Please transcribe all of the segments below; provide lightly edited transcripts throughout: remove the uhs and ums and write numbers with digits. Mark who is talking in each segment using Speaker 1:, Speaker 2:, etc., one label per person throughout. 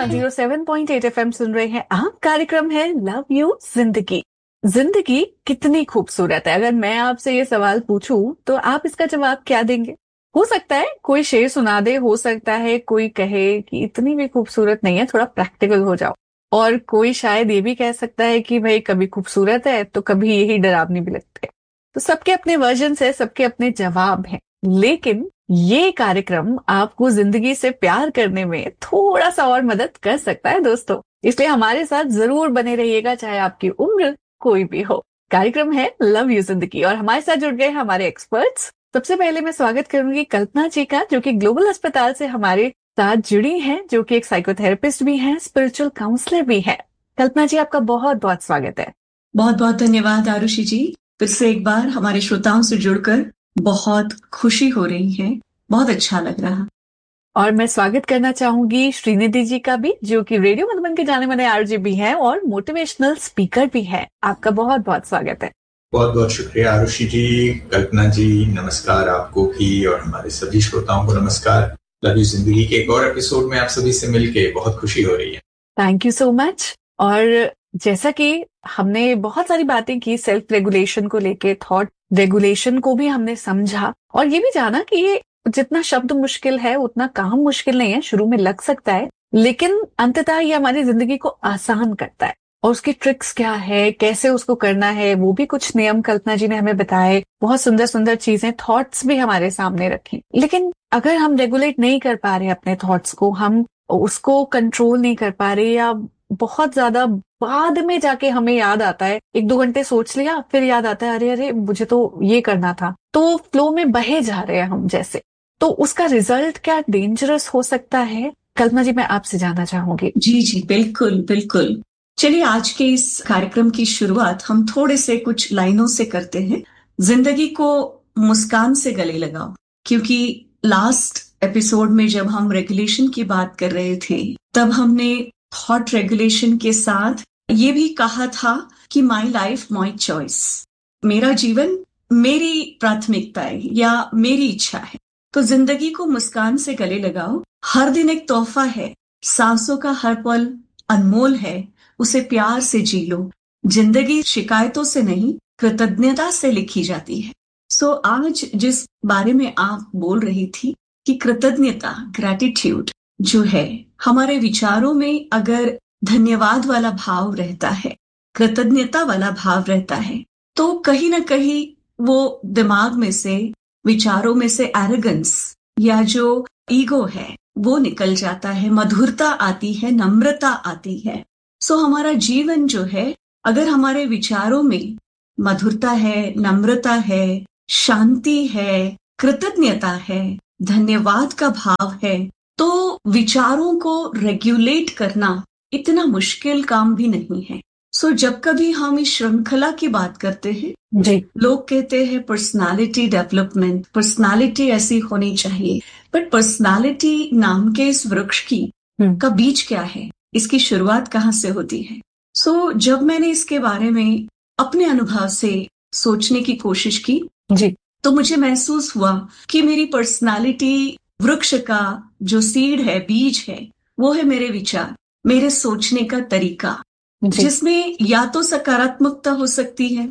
Speaker 1: 107.8 FM सुन रहे हैं आप। कार्यक्रम है लव यू जिंदगी। जिंदगी कितनी खूबसूरत है। अगर मैं आपसे ये सवाल पूछूं तो आप इसका जवाब क्या देंगे? हो सकता है कोई शेर सुना दे, हो सकता है कोई कहे कि इतनी भी खूबसूरत नहीं है, थोड़ा प्रैक्टिकल हो जाओ, और कोई शायद ये भी कह सकता है कि भाई कभी खूबसूरत है तो कभी यही डरावनी भी लगती है। तो सबके अपने वर्जन है, सबके अपने जवाब हैं। लेकिन ये कार्यक्रम आपको जिंदगी से प्यार करने में थोड़ा सा और मदद कर सकता है दोस्तों। इसलिए हमारे साथ जरूर बने रहिएगा, चाहे आपकी उम्र कोई भी हो। कार्यक्रम है लव यू जिंदगी और हमारे साथ जुड़ गए हमारे एक्सपर्ट्स। सबसे पहले मैं स्वागत करूंगी कल्पना जी का, जो कि ग्लोबल अस्पताल से हमारे साथ जुड़ी हैं, जो कि एक साइकोथेरेपिस्ट भी हैं, स्पिरिचुअल काउंसलर भी हैं। कल्पना जी, आपका बहुत बहुत स्वागत है।
Speaker 2: बहुत बहुत धन्यवाद आरुषि जी। फिर से एक बार हमारे श्रोताओं से जुड़कर बहुत खुशी हो रही है, बहुत अच्छा लग रहा।
Speaker 1: और मैं स्वागत करना चाहूंगी श्रीनिधि जी का भी, जो कि रेडियो मधुबन के जाने माने आरजे भी हैं और मोटिवेशनल स्पीकर भी हैं। आपका बहुत बहुत स्वागत है।
Speaker 3: बहुत बहुत शुक्रिया आरुषि जी। कल्पना जी नमस्कार आपको भी, और हमारे सभी श्रोताओं को नमस्कार। लव यू जिंदगी के एक और एपिसोड में आप सभी से मिलके बहुत खुशी हो रही है।
Speaker 1: Thank you so much. और जैसा कि हमने बहुत सारी बातें की सेल्फ रेगुलेशन को लेके, थॉट रेगुलेशन को भी हमने समझा, और ये भी जाना कि ये जितना शब्द मुश्किल है उतना काम मुश्किल नहीं है। शुरू में लग सकता है, लेकिन अंततः ये हमारी जिंदगी को आसान करता है। और उसकी ट्रिक्स क्या है, कैसे उसको करना है, वो भी कुछ नियम कल्पना जी ने हमें बताए। बहुत सुंदर सुंदर चीजें, थॉट्स भी हमारे सामने रखी। लेकिन अगर हम रेगुलेट नहीं कर पा रहे अपने थॉट्स को, हम उसको कंट्रोल नहीं कर पा रहे, या बहुत ज्यादा बाद में जाके हमें याद आता है, 1-2 घंटे सोच लिया, फिर याद आता है अरे अरे मुझे तो ये करना था, तो फ्लो में बहे जा रहे हैं हम जैसे, तो उसका रिजल्ट क्या डेंजरस हो सकता है? कल्पना जी, मैं आपसे जानना चाहूंगी।
Speaker 2: जी जी, बिल्कुल बिल्कुल। चलिए आज के इस कार्यक्रम की शुरुआत हम थोड़े से कुछ लाइनों से करते हैं। जिंदगी को मुस्कान से गले लगाओ, क्योंकि लास्ट एपिसोड में जब हम रेगुलेशन की बात कर रहे थे, तब हमने थॉट रेगुलेशन के साथ ये भी कहा था कि माई लाइफ माई चॉइस, मेरा जीवन मेरी प्राथमिकता है या मेरी इच्छा है। तो जिंदगी को मुस्कान से गले लगाओ। हर दिन एक तोहफा है, सांसों का हर पल अनमोल है, उसे प्यार से जी लो। जिंदगी शिकायतों से नहीं, कृतज्ञता से लिखी जाती है। सो आज जिस बारे में आप बोल रही थी कि कृतज्ञता, ग्रैटिट्यूड जो है, हमारे विचारों में अगर धन्यवाद वाला भाव रहता है, कृतज्ञता वाला भाव रहता है, तो कहीं ना कहीं वो दिमाग में से, विचारों में से एरोगेंस या जो ईगो है वो निकल जाता है, मधुरता आती है, नम्रता आती है। सो हमारा जीवन जो है, अगर हमारे विचारों में मधुरता है, नम्रता है, शांति है, कृतज्ञता है, धन्यवाद का भाव है, तो विचारों को रेगुलेट करना इतना मुश्किल काम भी नहीं है। सो जब कभी हम इस श्रृंखला की बात करते हैं
Speaker 1: जी,
Speaker 2: लोग कहते हैं पर्सनालिटी डेवलपमेंट, पर्सनालिटी ऐसी होनी चाहिए, बट पर्सनालिटी नाम के इस वृक्ष की का बीज क्या है, इसकी शुरुआत कहाँ से होती है? सो जब मैंने इसके बारे में अपने अनुभव से सोचने की कोशिश की
Speaker 1: जी,
Speaker 2: तो मुझे महसूस हुआ कि मेरी पर्सनालिटी वृक्ष का जो सीड है, बीज है, वो है मेरे विचार, मेरे सोचने का तरीका, जिसमें या तो सकारात्मकता हो सकती है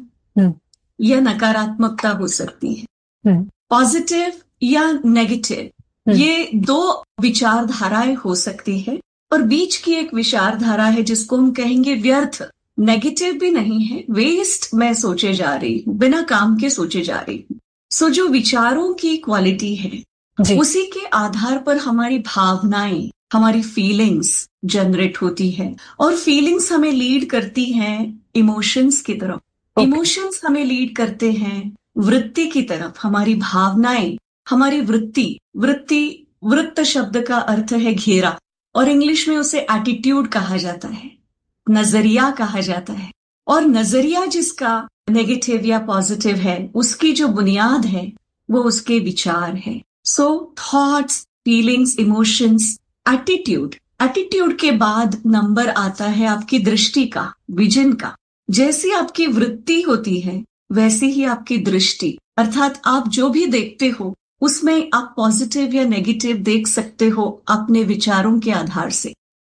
Speaker 2: या नकारात्मकता हो सकती है, पॉजिटिव या नेगेटिव, ये दो विचारधाराएं हो सकती है। और बीच की एक विचारधारा है जिसको हम कहेंगे व्यर्थ, नेगेटिव भी नहीं है, वेस्ट मैं सोचे जा रही हूँ, बिना काम के सोचे जा रही हूँ। सो जो विचारों की क्वालिटी है, उसी के आधार पर हमारी भावनाएं, हमारी फीलिंग्स जनरेट होती है, और फीलिंग्स हमें लीड करती हैं इमोशंस की तरफ, इमोशंस हमें लीड करते हैं वृत्ति की तरफ, हमारी भावनाएं, हमारी वृत्ति, वृत्त शब्द का अर्थ है घेरा, और इंग्लिश में उसे एटीट्यूड कहा जाता है, नजरिया कहा जाता है। और नजरिया जिसका नेगेटिव या पॉजिटिव है, उसकी जो बुनियाद है वो उसके विचार है। सो thoughts, feelings, emotions, attitude, attitude के बाद नंबर आता है आपकी दृष्टि का, विजन का। जैसी आपकी वृत्ति होती है वैसी ही आपकी दृष्टि, अर्थात आप जो भी देखते हो उसमें आप पॉजिटिव या नेगेटिव देख सकते हो अपने विचारों के आधार से।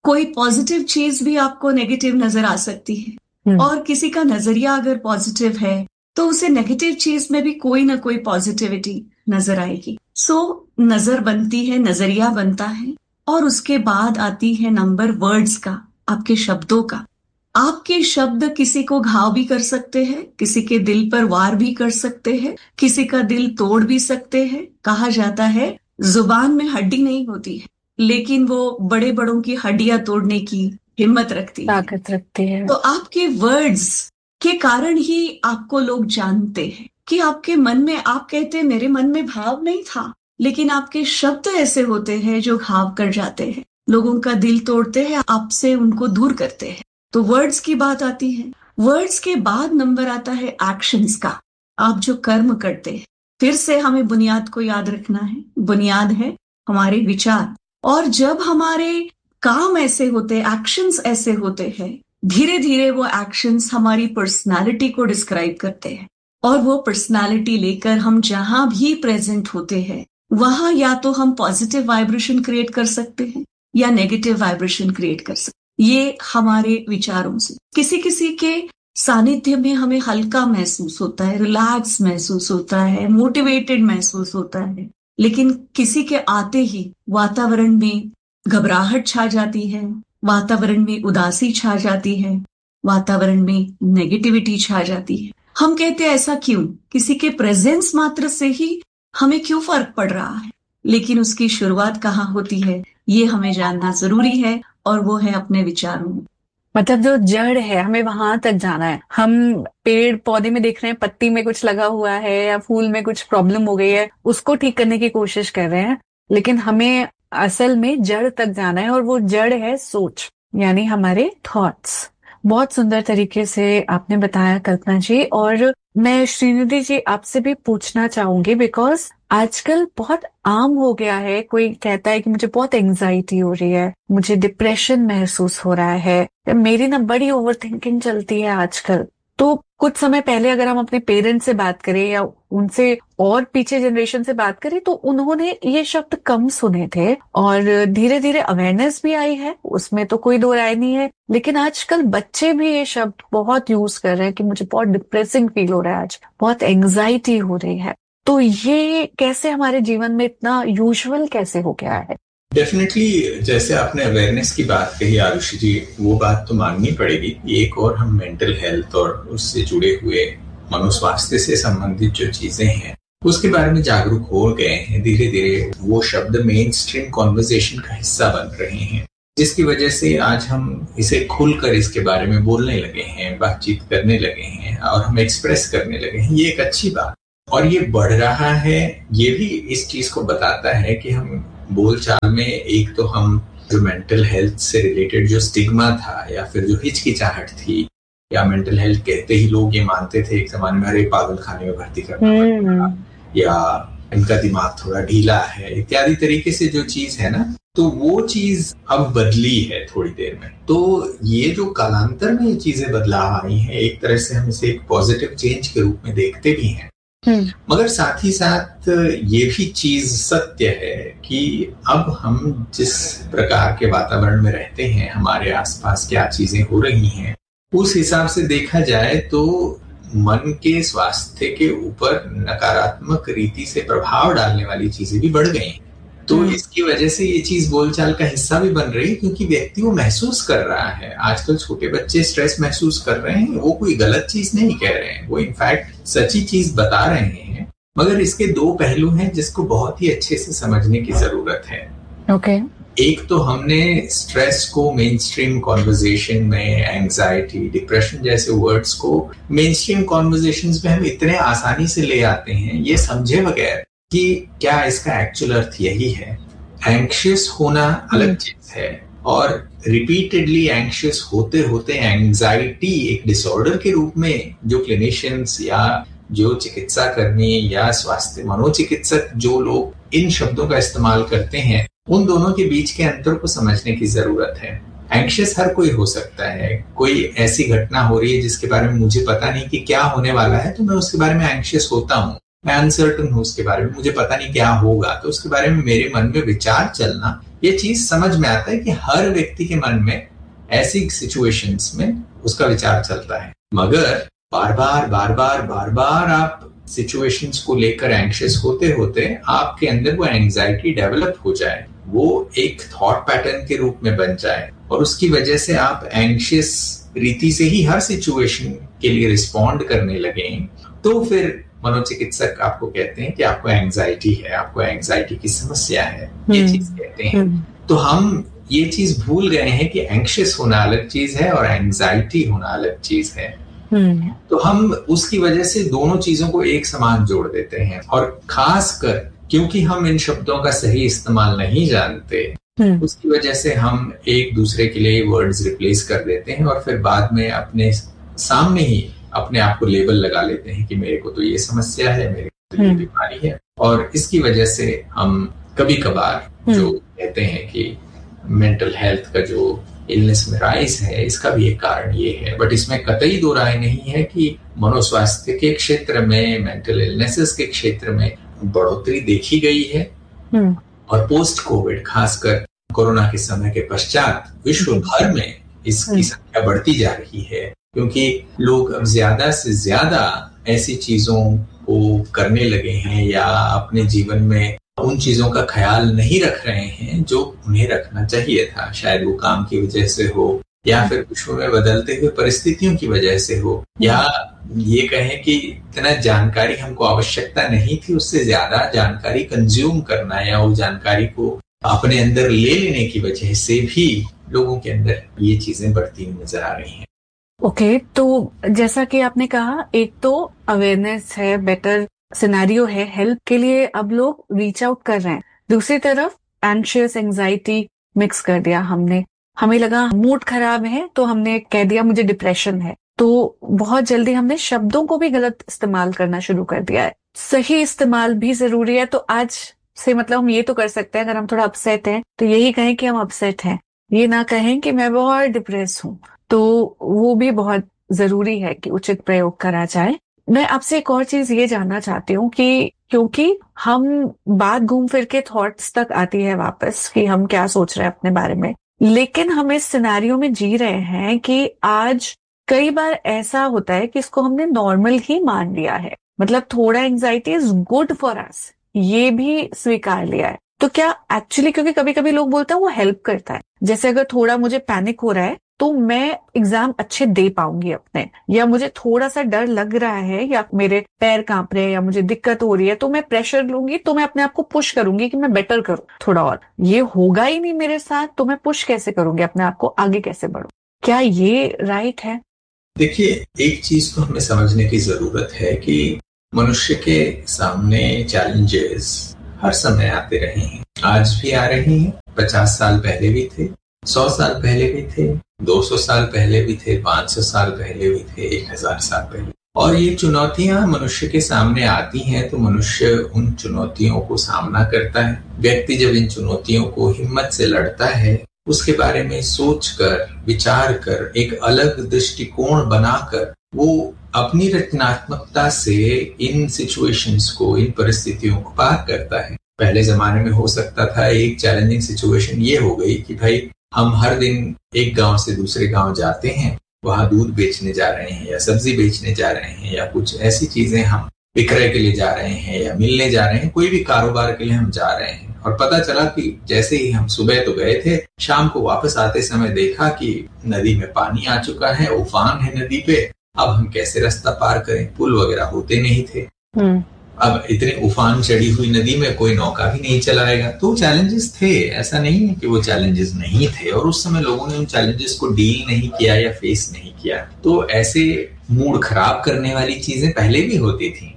Speaker 2: कोई पॉजिटिव चीज भी आपको नेगेटिव नजर आ सकती है, और किसी का नजरिया अगर पॉजिटिव है तो उसे नेगेटिव चीज में भी कोई ना कोई पॉजिटिविटी नजर आएगी। सो नजर बनती है, नजरिया बनता है, और उसके बाद आती है नंबर वर्ड्स का, आपके शब्दों का। आपके शब्द किसी को घाव भी कर सकते हैं, किसी के दिल पर वार भी कर सकते हैं, किसी का दिल तोड़ भी सकते हैं। कहा जाता है जुबान में हड्डी नहीं होती है, लेकिन वो बड़े बड़ों की हड्डियां तोड़ने की हिम्मत रखती है,
Speaker 1: ताकत रखती है।
Speaker 2: तो आपके वर्ड्स के कारण ही आपको लोग जानते हैं कि आपके मन में, आप कहते हैं मेरे मन में भाव नहीं था, लेकिन आपके शब्द ऐसे होते हैं जो घाव कर जाते हैं, लोगों का दिल तोड़ते हैं, आपसे उनको दूर करते हैं। तो वर्ड्स की बात आती है। वर्ड्स के बाद नंबर आता है एक्शंस का, आप जो कर्म करते हैं। फिर से हमें बुनियाद को याद रखना है, बुनियाद है हमारे विचार, और जब हमारे काम ऐसे होते, एक्शंस ऐसे होते हैं, धीरे धीरे वो एक्शंस हमारी पर्सनालिटी को डिस्क्राइब करते हैं, और वो पर्सनालिटी लेकर हम जहां भी प्रेजेंट होते हैं वहां या तो हम पॉजिटिव वाइब्रेशन क्रिएट कर सकते हैं या नेगेटिव वाइब्रेशन क्रिएट कर सकते हैं। ये हमारे विचारों से। किसी किसी के सानिध्य में हमें हल्का महसूस होता है, रिलैक्स महसूस होता है, मोटिवेटेड महसूस होता है, लेकिन किसी के आते ही वातावरण में घबराहट छा जाती है, वातावरण में उदासी छा जाती है, वातावरण में नेगेटिविटी छा जाती है। हम कहते हैं ऐसा क्यों? किसी के प्रेजेंस मात्र से ही हमें क्यों फर्क पड़ रहा है, लेकिन उसकी शुरुआत कहाँ होती है ये हमें जानना जरूरी है, और वो है अपने विचारों में।
Speaker 1: मतलब जो जड़ है हमें वहां तक जाना है। हम पेड़ पौधे में देख रहे हैं पत्ती में कुछ लगा हुआ है या फूल में कुछ प्रॉब्लम हो गई है, उसको ठीक करने की कोशिश कर रहे हैं, लेकिन हमें असल में जड़ तक जाना है, और वो जड़ है सोच, यानी हमारे थॉट्स। बहुत सुंदर तरीके से आपने बताया कल्पना जी। और मैं श्रीनिधि जी आपसे भी पूछना चाहूंगी, बिकॉज आजकल बहुत आम हो गया है, कोई कहता है कि मुझे बहुत एंजाइटी हो रही है, मुझे डिप्रेशन महसूस हो रहा है, मेरी ना बड़ी ओवर थिंकिंग चलती है आजकल। तो कुछ समय पहले अगर हम अपने पेरेंट्स से बात करें या उनसे और पीछे जनरेशन से बात करें, तो उन्होंने ये शब्द कम सुने थे, और धीरे धीरे अवेयरनेस भी आई है, उसमें तो कोई दो राय नहीं है। लेकिन आजकल बच्चे भी ये शब्द बहुत यूज कर रहे हैं कि मुझे बहुत डिप्रेसिंग फील हो रहा है, आज बहुत एंजाइटी हो रही है। तो ये कैसे हमारे जीवन में इतना यूजुअल कैसे हो गया है?
Speaker 3: डेफिनेटली, जैसे आपने अवेयरनेस की बात कही आरुषि जी, वो बात तो माननी पड़ेगी। एक और हम मेंटल हेल्थ और उससे जुड़े हुए मनोस्वास्थ्य से संबंधित जो चीजें हैं उसके बारे में जागरूक हो गए हैं। धीरे धीरे वो शब्द मेन स्ट्रीम कॉन्वर्सेशन का हिस्सा बन रहे हैं, जिसकी वजह से आज हम इसे खुलकर इसके बारे में बोलने लगे हैं, बातचीत करने लगे हैं, और हम एक्सप्रेस करने लगे हैं। ये एक अच्छी बात, और ये बढ़ रहा है। ये भी इस चीज को बताता है कि हम बोलचाल में, एक तो हम जो मेंटल हेल्थ से रिलेटेड जो स्टिग्मा था या फिर जो हिचकिचाहट थी, या मेंटल हेल्थ कहते ही लोग ये मानते थे एक जमाने में अरे पागल खाने में भर्ती करना पड़ेगा, या इनका दिमाग थोड़ा ढीला है, इत्यादि तरीके से जो चीज है ना, तो वो चीज अब बदली है थोड़ी देर में। तो ये जो कालांतर में ये चीजें बदलाव आई हैं, एक तरह से हम इसे एक पॉजिटिव चेंज के रूप में देखते भी हैं। मगर साथ ही साथ ये भी चीज सत्य है कि अब हम जिस प्रकार के वातावरण में रहते हैं, हमारे आसपास क्या चीजें हो रही हैं, उस हिसाब से देखा जाए तो मन के स्वास्थ्य के ऊपर नकारात्मक रीति से प्रभाव डालने वाली चीजें भी बढ़ गई। तो इसकी वजह से ये चीज बोलचाल का हिस्सा भी बन रही है, क्योंकि व्यक्ति वो महसूस कर रहा है। आजकल छोटे बच्चे स्ट्रेस महसूस कर रहे हैं, वो कोई गलत चीज नहीं कह रहे हैं, वो इनफैक्ट सच्ची चीज बता रहे हैं। मगर इसके दो पहलू हैं जिसको बहुत ही अच्छे से समझने की जरूरत है। एक तो हमने स्ट्रेस को मेन स्ट्रीम कॉन्वर्जेशन में, एंजाइटी, डिप्रेशन जैसे वर्ड्स को मेन स्ट्रीम कॉन्वर्जेशंस में हम इतने आसानी से ले आते हैं, ये समझे बगैर कि क्या इसका एक्चुअल अर्थ यही है। एंग्शियस होना अलग चीज है, और रिपीटेडली एंग्शियस होते होते एंजाइटी एक डिसऑर्डर के रूप में जो क्लिनिशियंस या जो चिकित्सा कर्मी या स्वास्थ्य मनोचिकित्सक जो लोग इन शब्दों का इस्तेमाल करते हैं, उन दोनों के बीच के अंतर को समझने की जरूरत है। एंग्शियस हर कोई हो सकता है। कोई ऐसी घटना हो रही है जिसके बारे में मुझे पता नहीं कि क्या होने वाला है, तो मैं उसके बारे में एंग्शियस होता हूँ। मैं अनसर्टन हूं उसके बारे में, मुझे पता नहीं क्या होगा, तो उसके बारे में मेरे मन में विचार चलना, ये चीज समझ में आता है कि हर व्यक्ति के मन में ऐसी सिचुएशंस में उसका विचार चलता है। मगर बार बार आप सिचुएशंस को लेकर एंग्शियस होते होते आपके अंदर वो एंग्जाइटी डेवलप हो जाए, वो एक थॉट पैटर्न के रूप में बन जाए और उसकी वजह से आप एंग्शियस रीति से ही हर सिचुएशन के लिए रिस्पॉन्ड करने लगे, तो फिर मनोचिकित्सक आपको कहते हैं कि आपको एंग्जाइटी है, आपको एंग्जाइटी की समस्या है, ये चीज कहते हैं। तो हम ये चीज भूल गए हैं कि एंग्शियस होना अलग चीज है और एंग्जाइटी होना अलग चीज है। तो हम उसकी वजह से दोनों चीजों को एक समान जोड़ देते हैं, और खासकर क्योंकि हम इन शब्दों का सही इस्तेमाल नहीं जानते, उसकी वजह से हम एक दूसरे के लिए वर्ड्स रिप्लेस कर देते हैं और फिर बाद में अपने सामने ही अपने आप को लेबल लगा लेते हैं कि मेरे को तो ये समस्या है, मेरे को तो ये बीमारी है। और इसकी वजह से हम कभी कभार जो कहते हैं कि मेंटल हेल्थ का जो इलनेस में राइज है, इसका भी एक कारण ये है। बट इसमें कतई दो राय नहीं है कि मनोस्वास्थ्य के क्षेत्र में, मेंटल इलनेसेस के क्षेत्र में बढ़ोतरी देखी गई है। और पोस्ट कोविड, खासकर कोरोना के समय के पश्चात विश्व भर में इसकी संख्या बढ़ती जा रही है, क्योंकि लोग अब ज्यादा से ज्यादा ऐसी चीजों को करने लगे हैं या अपने जीवन में उन चीजों का ख्याल नहीं रख रहे हैं जो उन्हें रखना चाहिए था। शायद वो काम की वजह से हो, या फिर विश्व में बदलते हुए परिस्थितियों की वजह से हो, या ये कहें कि इतना जानकारी हमको आवश्यकता नहीं थी, उससे ज्यादा जानकारी कंज्यूम करना या वो जानकारी को अपने अंदर ले लेने की वजह से भी लोगों के अंदर ये चीजें बढ़ती हुई नजर आ रही हैं।
Speaker 1: ओके, तो जैसा कि आपने कहा, एक तो अवेयरनेस है, बेटर सिनेरियो है, हेल्प के लिए अब लोग रीच आउट कर रहे हैं। दूसरी तरफ एंशियस, एंजाइटी मिक्स कर दिया हमने। हमें लगा मूड खराब है तो हमने कह दिया मुझे डिप्रेशन है, तो बहुत जल्दी हमने शब्दों को भी गलत इस्तेमाल करना शुरू कर दिया है। सही इस्तेमाल भी जरूरी है। तो आज से मतलब हम ये तो कर सकते हैं, अगर हम थोड़ा अपसेट हैं तो यही कहें कि हम अपसेट हैं, ये ना कहें कि मैं बहुत डिप्रेस हूं। तो वो भी बहुत जरूरी है कि उचित प्रयोग करा जाए। मैं आपसे एक और चीज ये जानना चाहती हूँ कि क्योंकि हम बात घूम फिर के थॉट्स तक आती है वापस कि हम क्या सोच रहे हैं अपने बारे में, लेकिन हम इस सिनेरियो में जी रहे हैं कि आज कई बार ऐसा होता है कि इसको हमने नॉर्मल ही मान लिया है। मतलब थोड़ा anxiety is good for us, ये भी स्वीकार लिया है। तो क्या एक्चुअली, क्योंकि कभी कभी लोग बोलते हैं वो हेल्प करता है, जैसे अगर थोड़ा मुझे पैनिक हो रहा है तो मैं एग्जाम अच्छे दे पाऊंगी अपने, या मुझे थोड़ा सा डर लग रहा है या मेरे पैर कांप रहे हैं या मुझे दिक्कत हो रही है तो मैं प्रेशर लूंगी, तो मैं अपने आप को पुश करूंगी कि मैं बेटर करूं थोड़ा और। ये होगा ही नहीं मेरे साथ तो मैं पुश कैसे करूंगी अपने आप को, आगे कैसे बढ़ूं? क्या ये राइट है?
Speaker 3: देखिए, एक चीज तो हमें समझने की जरूरत है कि मनुष्य के सामने चैलेंजेस हर समय आते रहे हैं, आज भी आ रहे हैं। 50 साल पहले भी थे, 100 साल पहले भी थे, 200 साल पहले भी थे, 500 साल पहले भी थे, 1000 साल पहले। और ये चुनौतियां मनुष्य के सामने आती हैं तो मनुष्य उन चुनौतियों को सामना करता है। व्यक्ति जब इन चुनौतियों को हिम्मत से लड़ता है, उसके बारे में सोचकर, विचार कर, एक अलग दृष्टिकोण बनाकर वो अपनी रचनात्मकता से इन सिचुएशंस को, इन परिस्थितियों को पार करता है। पहले जमाने में हो सकता था एक चैलेंजिंग सिचुएशन ये हो गई कि भाई हम हर दिन एक गांव से दूसरे गांव जाते हैं, वहां दूध बेचने जा रहे हैं या सब्जी बेचने जा रहे हैं या कुछ ऐसी चीजें हम विक्रय के लिए जा रहे हैं या मिलने जा रहे हैं, कोई भी कारोबार के लिए हम जा रहे हैं। और पता चला कि जैसे ही हम सुबह तो गए थे, शाम को वापस आते समय देखा कि नदी में पानी आ चुका है, उफान है नदी पे। अब हम कैसे रास्ता पार करें, पुल वगैरह होते नहीं थे। अब इतने उफान चढ़ी हुई नदी में कोई नौका भी नहीं चलाएगा। तो चैलेंजेस थे, ऐसा नहीं है कि वो चैलेंजेस नहीं थे, और उस समय लोगों ने उन चैलेंजेस को डील नहीं किया या फेस नहीं किया। तो ऐसे मूड खराब करने वाली चीजें पहले भी होती थी,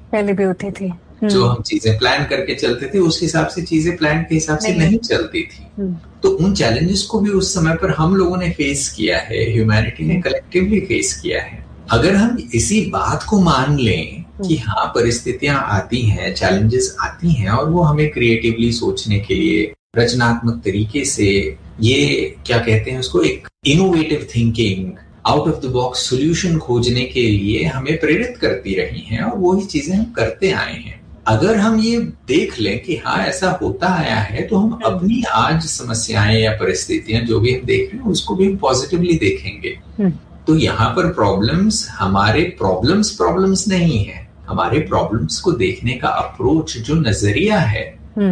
Speaker 3: जो हम चीजें प्लान करके चलते थे उस हिसाब से चीजें प्लान के हिसाब से नहीं चलती थी। तो उन चैलेंजेस को भी उस समय पर हम लोगों ने फेस किया है, ह्यूमैनिटी ने कलेक्टिवली फेस किया है। अगर हम इसी बात को मान लें कि हाँ, परिस्थितियां आती हैं, चैलेंजेस आती हैं, और वो हमें क्रिएटिवली सोचने के लिए, रचनात्मक तरीके से, ये क्या कहते हैं उसको, एक innovative thinking, out of the box solution खोजने के लिए हमें प्रेरित करती रही हैं, और वही चीजें हम करते आए हैं। अगर हम ये देख लें कि हाँ ऐसा होता आया है, तो हम अपनी आज समस्याएं या परिस्थितियां जो भी हम देख रहे हैं उसको भी हम पॉजिटिवली देखेंगे। तो यहाँ पर प्रॉब्लम्स हमारे प्रॉब्लम्स नहीं है, हमारे प्रॉब्लम्स को देखने का अप्रोच, जो नजरिया है,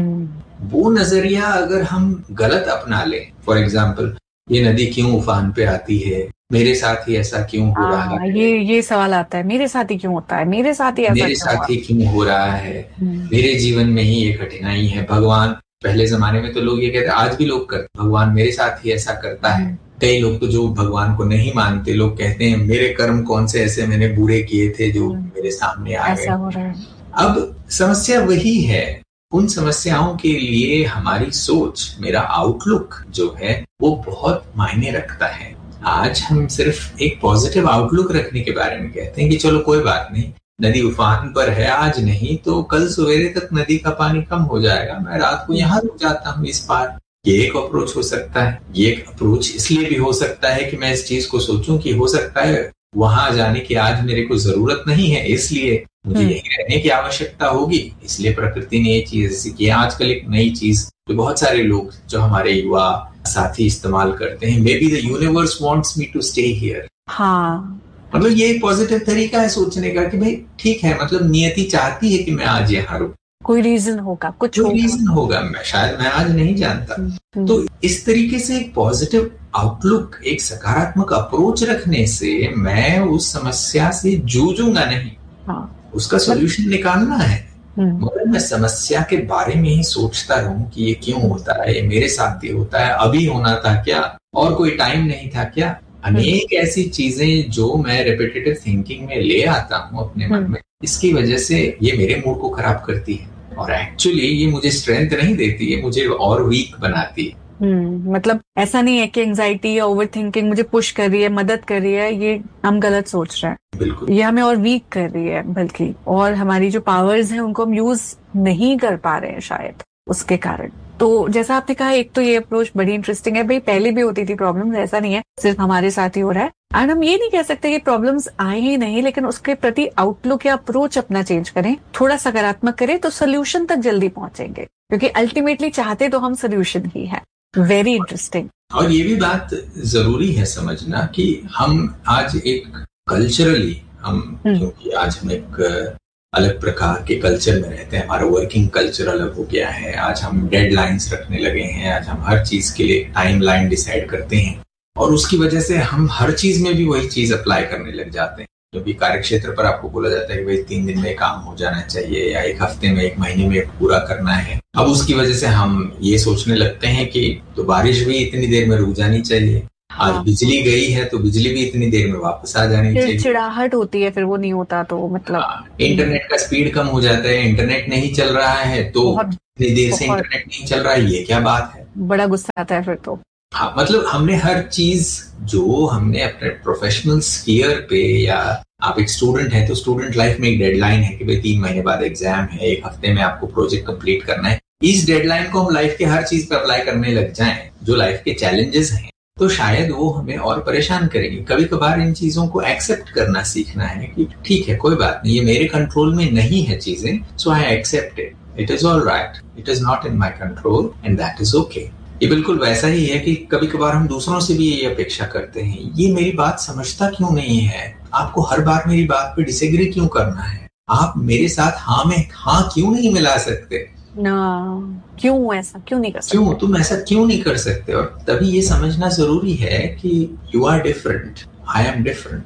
Speaker 3: वो नजरिया अगर हम गलत अपना लें, फॉर एग्जाम्पल ये नदी क्यों उफान पे आती है, मेरे साथ ही ऐसा क्यों हो रहा है,
Speaker 1: ये सवाल आता है, मेरे साथ ही क्यों होता है, मेरे साथ ही
Speaker 3: क्यों हो रहा है, मेरे जीवन में ही ये कठिनाई है, भगवान, पहले जमाने में तो लोग ये कहते, आज भी लोग करते, भगवान मेरे साथ ही ऐसा करता है। कई लोग तो जो भगवान को नहीं मानते, लोग कहते हैं मेरे कर्म कौन से ऐसे मैंने बुरे किए थे जो मेरे सामने आ गए। अब समस्या वही है, उन समस्याओं के लिए हमारी सोच, मेरा आउटलुक जो है वो बहुत मायने रखता है। आज हम सिर्फ एक पॉजिटिव आउटलुक रखने के बारे में कहते हैं कि चलो कोई बात नहीं, नदी उफान पर है, आज नहीं तो कल सवेरे तक नदी का पानी कम हो जाएगा, मैं रात को यहाँ रुक जाता हूँ इस पार। ये एक अप्रोच हो सकता है। ये एक अप्रोच इसलिए भी हो सकता है कि मैं इस चीज को सोचूं कि हो सकता है वहां जाने की आज मेरे को जरूरत नहीं है, इसलिए मुझे यहीं रहने की आवश्यकता होगी, इसलिए प्रकृति ने ये चीज ऐसी की। आजकल एक नई चीज जो बहुत सारे लोग, जो हमारे युवा साथी इस्तेमाल करते हैं, may be the universe wants me to stay here.
Speaker 1: हाँ,
Speaker 3: मतलब ये एक पॉजिटिव तरीका है सोचने का कि भाई ठीक है, मतलब नियति चाहती है कि मैं आज यहाँ रुकूं,
Speaker 1: कोई रीजन होगा, कुछ
Speaker 3: रीजन होगा, शायद मैं आज नहीं जानता। तो इस तरीके से एक पॉजिटिव आउटलुक, एक सकारात्मक अप्रोच रखने से मैं उस समस्या से जूझूंगा नहीं। उसका सॉल्यूशन निकालना है, मगर मैं समस्या के बारे में ही सोचता रहूं कि ये क्यों होता है, ये मेरे साथ भी होता है, अभी होना था क्या, और कोई टाइम नहीं था क्या। अनेक ऐसी चीजें जो मैं रिपीटेटिव थिंकिंग में ले आता हूँ अपने मन में, इसकी वजह से ये मेरे मूड को खराब करती है, और एक्चुअली ये मुझे स्ट्रेंथ नहीं देती है, मुझे और वीक बनाती है।
Speaker 1: मतलब ऐसा नहीं है कि एंजाइटी या ओवर थिंकिंग मुझे पुश कर रही है, मदद कर रही है, ये हम गलत सोच रहे हैं।
Speaker 3: बिल्कुल,
Speaker 1: ये हमें और वीक कर रही है, बल्कि और हमारी जो पावर्स हैं उनको हम यूज नहीं कर पा रहे हैं शायद उसके कारण। तो जैसा आपने कहा, एक तो ये अप्रोच बड़ी इंटरेस्टिंग है, भाई पहले भी होती थी प्रॉब्लम्स, ऐसा नहीं है सिर्फ हमारे साथ ही हो रहा है। एंड हम ये नहीं कह सकते कि प्रॉब्लम्स आए ही नहीं, लेकिन उसके प्रति आउटलुक या अप्रोच अपना चेंज करें, थोड़ा सकारात्मक करें, तो सोल्यूशन तक जल्दी पहुंचेंगे, क्योंकि अल्टीमेटली चाहते तो हम सोल्यूशन ही है। Very interesting.
Speaker 3: और ये भी बात जरूरी है समझना कि हम आज एक कल्चरली, हम क्योंकि आज हम एक अलग प्रकार के कल्चर में रहते हैं, हमारा वर्किंग कल्चर अलग हो गया है, आज हम डेडलाइंस रखने लगे हैं, आज हम हर चीज के लिए टाइमलाइन डिसाइड करते हैं, और उसकी वजह से हम हर चीज में भी वही चीज अप्लाई करने लग जाते हैं। क्योंकि कार्यक्षेत्र पर आपको बोला जाता है कि भाई 3 दिन में काम हो जाना चाहिए, या 1 हफ्ते में, 1 महीने में पूरा करना है। अब उसकी वजह से हम ये सोचने लगते हैं कि तो बारिश भी इतनी देर में रुक जानी चाहिए, आज बिजली गई है तो बिजली भी इतनी देर में वापस आ जानी चाहिए,
Speaker 1: चिड़चिड़ाहट होती है, फिर वो नहीं होता तो मतलब
Speaker 3: इंटरनेट का स्पीड कम हो जाता है, इंटरनेट नहीं चल रहा है तो इतनी देर से इंटरनेट नहीं चल रहा है, ये क्या बात है,
Speaker 1: बड़ा गुस्सा आता है फिर तो।
Speaker 3: हाँ, मतलब हमने हर चीज जो हमने अपने प्रोफेशनल स्फीयर पे, या आप एक स्टूडेंट हैं तो स्टूडेंट लाइफ में एक डेडलाइन है कि भाई 3 महीने बाद एग्जाम है, 1 हफ्ते में आपको प्रोजेक्ट कंप्लीट करना है। इस डेडलाइन को हम लाइफ के हर चीज पे अप्लाई करने लग जाएं, जो लाइफ के चैलेंजेस हैं, तो शायद वो हमें और परेशान करेंगे। कभी कभार इन चीजों को एक्सेप्ट करना सीखना है कि ठीक है, कोई बात नहीं, ये मेरे कंट्रोल में नहीं है चीजें, सो I accept it, it is all right, it is not in my control and that is okay. ये बिल्कुल वैसा ही है कि कभी कभार हम दूसरों से भी ये अपेक्षा करते हैं, ये मेरी बात समझता क्यों नहीं है, आपको हर बार मेरी बात पे डिसएग्री क्यों करना है, आप मेरे साथ हाँ में हाँ क्यों नहीं मिला सकते
Speaker 1: ना, क्यों ऐसा क्यों नहीं कर सकते,
Speaker 3: क्यों तुम ऐसा क्यों नहीं कर सकते। और तभी ये समझना जरूरी है कि you are different, I am different,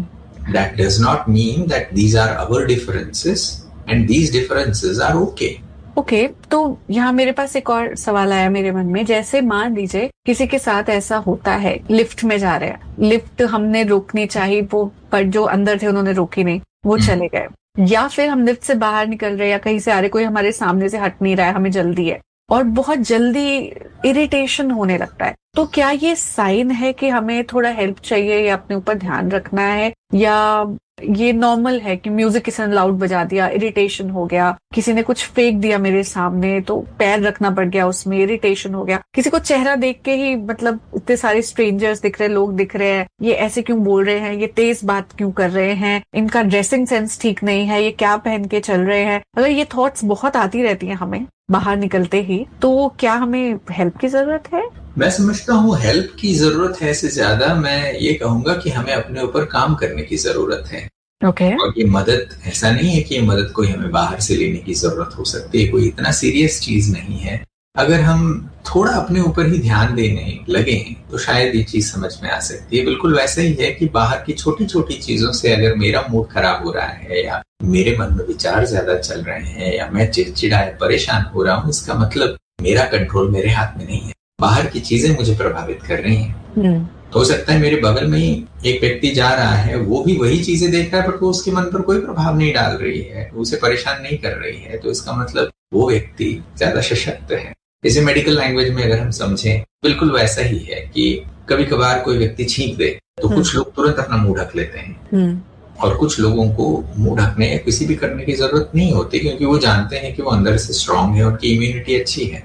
Speaker 3: that does not mean that these are our differences and these differences are okay.
Speaker 1: Okay, तो यहाँ मेरे पास एक और सवाल आया मेरे मन में। जैसे मान लीजिए किसी के साथ ऐसा होता है, लिफ्ट में जा रहे हैं, लिफ्ट हमने रोकनी चाहिए, वो पर जो अंदर थे उन्होंने रोकी नहीं, वो चले गए, या फिर हम लिफ्ट से बाहर निकल रहे या कहीं से आ रहे, कोई हमारे सामने से हट नहीं रहा है, हमें जल्दी है और बहुत जल्दी इरिटेशन होने लगता है, तो क्या ये साइन है कि हमें थोड़ा हेल्प चाहिए या अपने ऊपर ध्यान रखना है, या ये नॉर्मल है कि म्यूजिक किसी ने लाउड बजा दिया, इरिटेशन हो गया, किसी ने कुछ फेंक दिया मेरे सामने तो पैर रखना पड़ गया, उसमें इरिटेशन हो गया, किसी को चेहरा देख के ही मतलब इतने सारे स्ट्रेंजर्स दिख रहे, लोग दिख रहे हैं, ये ऐसे क्यों बोल रहे हैं, ये तेज बात क्यों कर रहे हैं, इनका ड्रेसिंग सेंस ठीक नहीं है, ये क्या पहन के चल रहे हैं, अगर ये थॉट्स बहुत आती रहती हैं हमें बाहर निकलते ही, तो क्या हमें हेल्प की जरूरत है?
Speaker 3: मैं समझता हूँ हेल्प की जरूरत है से ज्यादा मैं ये कहूंगा कि हमें अपने ऊपर काम करने की जरूरत है।
Speaker 1: ओके।
Speaker 3: और ये मदद ऐसा नहीं है कि ये मदद कोई हमें बाहर से लेने की जरूरत हो सकती है, कोई इतना सीरियस चीज नहीं है। अगर हम थोड़ा अपने ऊपर ही ध्यान देने लगे तो शायद ये चीज समझ में आ सकती है। बिल्कुल वैसा ही है कि बाहर की छोटी छोटी चीजों से अगर मेरा मूड खराब हो रहा है या मेरे मन में विचार ज्यादा चल रहे हैं या मैं चिड़चिड़ा या परेशान हो रहा हूँ, इसका मतलब मेरा कंट्रोल मेरे हाथ में नहीं है, बाहर की चीजें मुझे प्रभावित कर रही हैं। हो सकता है मेरे बगल में ही एक व्यक्ति जा रहा है, वो भी वही चीजें देख रहा है, बट वो उसके मन पर कोई प्रभाव नहीं डाल रही है, उसे परेशान नहीं कर रही है, तो इसका मतलब वो व्यक्ति ज्यादा सशक्त है। इसे मेडिकल लैंग्वेज में अगर हम समझें, बिल्कुल वैसा ही है कि कभी कभार कोई व्यक्ति छींक दे तो कुछ लोग तुरंत अपना मुंह ढक लेते हैं और कुछ लोगों को मुंह ढकने या किसी भी करने की जरूरत नहीं होती, क्योंकि वो जानते हैं कि वो अंदर से स्ट्रांग है, उनकी इम्यूनिटी अच्छी है।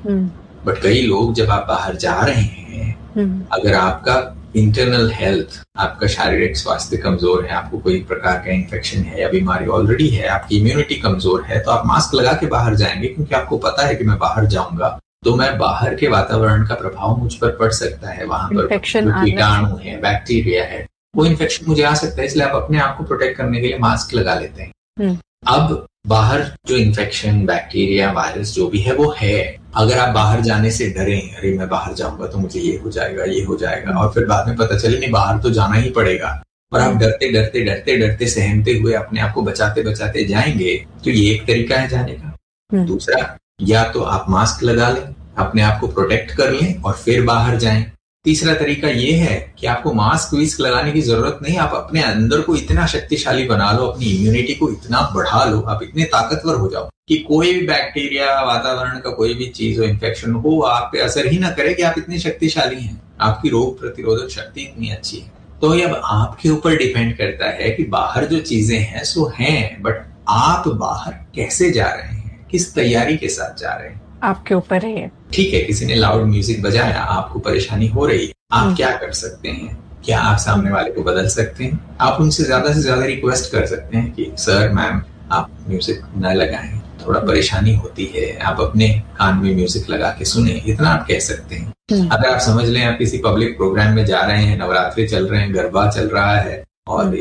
Speaker 3: बट कई लोग जब आप बाहर जा रहे हैं, अगर आपका इंटरनल हेल्थ, आपका शारीरिक स्वास्थ्य कमजोर है, आपको कोई प्रकार का इन्फेक्शन है या बीमारी ऑलरेडी है, आपकी इम्यूनिटी कमजोर है, तो आप मास्क लगा के बाहर जाएंगे, क्योंकि आपको पता है कि मैं बाहर जाऊंगा तो मैं बाहर के वातावरण का प्रभाव मुझ पर पड़ सकता है, वहां पर कीटाणु है, बैक्टीरिया है, वो इन्फेक्शन मुझे आ सकता है, इसलिए आप अपने आप को प्रोटेक्ट करने के लिए मास्क लगा लेते हैं। अब बाहर जो इन्फेक्शन, बैक्टीरिया, वायरस जो भी है वो है, अगर आप बाहर जाने से डरे, अरे मैं बाहर जाऊंगा तो मुझे ये हो जाएगा, ये हो जाएगा, और फिर बाद में पता चले नहीं बाहर तो जाना ही पड़ेगा, और आप डरते डरते डरते डरते सहमते हुए अपने आप को बचाते बचाते जाएंगे, तो ये एक तरीका है जाने का। दूसरा, या तो आप मास्क लगा लें, अपने आप को प्रोटेक्ट कर लें और फिर बाहर जाएं। तीसरा तरीका ये है कि आपको मास्क विस्क लगाने की जरूरत नहीं, आप अपने अंदर को इतना शक्तिशाली बना लो, अपनी इम्यूनिटी को इतना बढ़ा लो, आप इतने ताकतवर हो जाओ कि कोई भी बैक्टीरिया, वातावरण का कोई भी चीज हो, इन्फेक्शन हो, आप पे असर ही ना करे, कि आप इतने शक्तिशाली हैं, आपकी रोग प्रतिरोधक शक्ति इतनी अच्छी है। तो ये अब आपके ऊपर डिपेंड करता है कि बाहर जो चीजें हैं सो हैं, बट आप बाहर कैसे जा रहे हैं, किस तैयारी के साथ जा रहे हैं, आपके ऊपर है। ठीक है, किसी ने लाउड म्यूजिक बजाया, आपको परेशानी हो रही है, आप क्या कर सकते हैं? क्या आप सामने वाले को बदल सकते हैं? आप उनसे ज्यादा रिक्वेस्ट कर सकते हैं कि सर, मैम, आप म्यूजिक न लगाएं, थोड़ा परेशानी होती है, आप अपने कान में म्यूजिक लगा के सुने, इतना आप कह सकते हैं। अगर आप समझ लें आप किसी पब्लिक प्रोग्राम में जा रहे हैं, नवरात्रि चल रहे हैं, गरबा चल रहा है और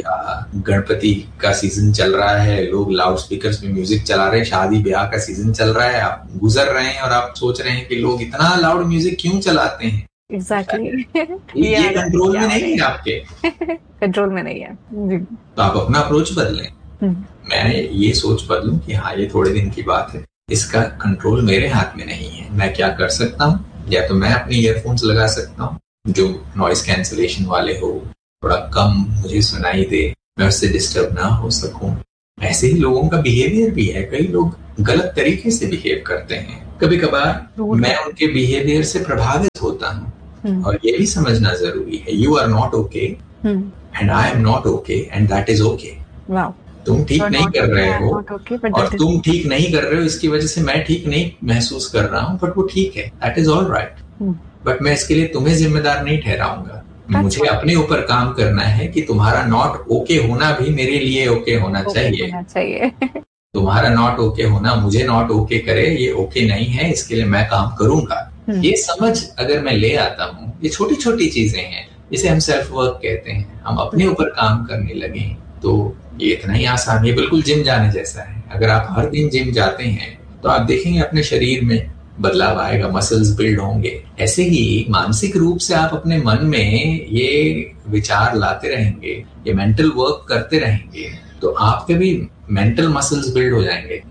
Speaker 3: गणपति का सीजन चल रहा है, लोग लाउड स्पीकर्स में म्यूजिक चला रहे हैं, शादी ब्याह का सीजन चल रहा है, आप गुजर रहे हैं और आप सोच रहे हैं कि लोग इतना लाउड म्यूजिक क्यों चलाते हैं। एग्जैक्टली ये कंट्रोल में नहीं है, आपके कंट्रोल में नहीं है। तो आप अपना अप्रोच बदलें। मैं ये सोच बदलूं कि हाँ, ये थोड़े दिन की बात है, इसका कंट्रोल मेरे हाथ में नहीं है, मैं क्या कर सकता हूँ? या तो मैं अपने ईयरफोन्स लगा सकता हूँ जो नॉइस कैंसलेशन वाले हो, थोड़ा कम मुझे सुनाई दे, मैं उससे डिस्टर्ब ना हो सकूं। ऐसे ही लोगों का बिहेवियर भी है, कई लोग गलत तरीके से बिहेव करते हैं, कभी कभार मैं उनके बिहेवियर से प्रभावित होता हूँ, और ये भी समझना जरूरी है, you are not okay and I am not okay and that is okay. तुम ठीक नहीं कर रहे हो और तुम ठीक नहीं कर रहे हो, इसकी वजह से मैं ठीक नहीं महसूस कर रहा हूँ, बट वो ठीक है, that is all right. But मैं इसके लिए तुम्हें जिम्मेदार नहीं ठहराऊंगा, मुझे अपने ऊपर काम करना है कि तुम्हारा नॉट ओके होना भी मेरे लिए ओके होना चाहिए। तुम्हारा नॉट ओके होना मुझे नॉट ओके करे, ये ओके नहीं है, इसके लिए मैं काम करूंगा। ये समझ अगर मैं ले आता हूँ, ये छोटी छोटी चीजें हैं, इसे हम सेल्फ वर्क कहते हैं, हम अपने ऊपर काम करने लगे तो ये इतना ही आसान है, बिल्कुल जिम जाने जैसा है। अगर आप हर दिन जिम जाते हैं तो आप देखेंगे अपने शरीर में बदलाव आएगा, मसल्स बिल्ड होंगे। ऐसे ही मानसिक रूप से आप अपने मन में ये विचार लाते रहेंगे, ये मेंटल वर्क करते रहेंगे, तो आपके भी मेंटल मसल्स बिल्ड हो जाएंगे।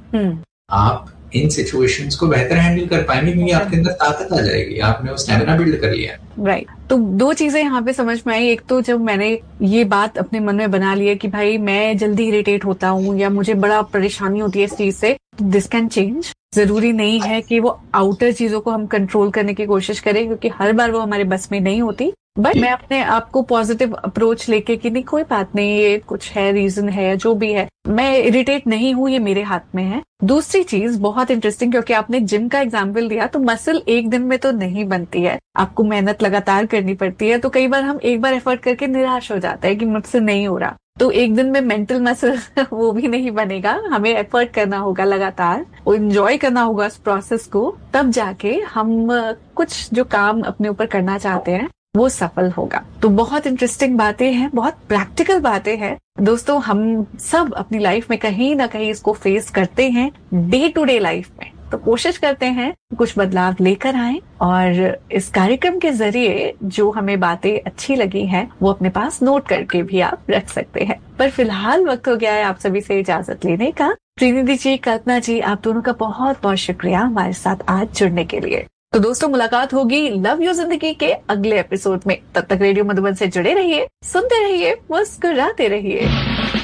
Speaker 3: आप इन सिचुएशंस को बेहतर हैंडल कर पाएंगे, क्योंकि आपके अंदर ताकत आ जाएगी, आपने वो स्टैमिना बिल्ड कर लिया। राइट। तो दो चीजें यहाँ पे समझ में आई। एक तो जब मैंने ये बात अपने मन में बना ली है कि भाई मैं जल्दी इरिटेट होता हूँ या मुझे बड़ा परेशानी होती है इस चीज से, दिस कैन चेंज। जरूरी नहीं है कि वो आउटर चीजों को हम कंट्रोल करने की कोशिश करें, क्योंकि हर बार वो हमारे बस में नहीं होती।
Speaker 1: बट मैं अपने आप को पॉजिटिव अप्रोच लेके कि नहीं कोई बात नहीं, ये कुछ है, रीजन है, जो भी है, मैं इरिटेट नहीं हूं, ये मेरे हाथ में है। दूसरी चीज बहुत इंटरेस्टिंग, क्योंकि आपने जिम का एग्जाम्पल दिया, तो मसल एक दिन में तो नहीं बनती है, आपको मेहनत लगातार करनी पड़ती है। तो कई बार हम एक बार एफर्ट करके निराश हो जाते हैं कि मुझसे नहीं हो रहा, तो एक दिन में मेंटल मसल वो भी नहीं बनेगा, हमें एफर्ट करना होगा लगातार, वो एंजॉय करना होगा उस प्रोसेस को, तब जाके हम कुछ जो काम अपने ऊपर करना चाहते हैं वो सफल होगा। तो बहुत इंटरेस्टिंग बातें हैं, बहुत प्रैक्टिकल बातें हैं दोस्तों। हम सब अपनी लाइफ में कहीं ना कहीं इसको फेस करते हैं डे टू डे लाइफ में, तो कोशिश करते हैं कुछ बदलाव लेकर आए, और इस कार्यक्रम के जरिए जो हमें बातें अच्छी लगी हैं वो अपने पास नोट करके भी आप रख सकते हैं। पर फिलहाल वक्त हो गया है आप सभी से इजाजत लेने का। श्रीनिधि जी, कल्पना जी, आप दोनों का बहुत बहुत शुक्रिया हमारे साथ आज जुड़ने के लिए। तो दोस्तों, मुलाकात होगी लव यू जिंदगी के अगले एपिसोड में। तब तक रेडियो मधुबन से जुड़े रहिए, सुनते रहिए, मुस्कुराते रहिए।